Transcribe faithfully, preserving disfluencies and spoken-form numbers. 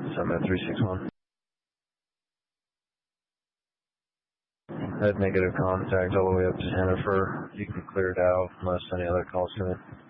Summit three six one. Had negative contact all the way up to Jennifer. You can clear it out unless any other calls come in.